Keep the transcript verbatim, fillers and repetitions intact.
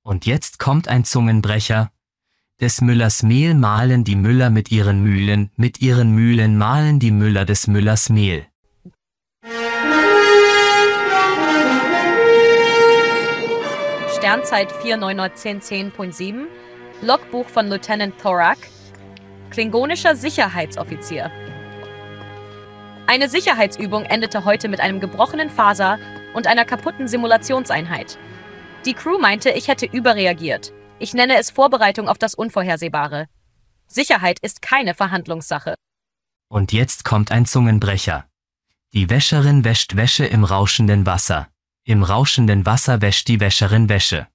Und jetzt kommt ein Zungenbrecher. Des Müllers Mehl mahlen die Müller mit ihren Mühlen, mit ihren Mühlen mahlen die Müller des Müllers Mehl. Sternzeit vier neun zehn zehn Punkt sieben, Logbuch von Lieutenant Thorak, klingonischer Sicherheitsoffizier. Eine Sicherheitsübung endete heute mit einem gebrochenen Faser und einer kaputten Simulationseinheit. Die Crew meinte, ich hätte überreagiert. Ich nenne es Vorbereitung auf das Unvorhersehbare. Sicherheit ist keine Verhandlungssache. Und jetzt kommt ein Zungenbrecher. Die Wäscherin wäscht Wäsche im rauschenden Wasser. Im rauschenden Wasser wäscht die Wäscherin Wäsche.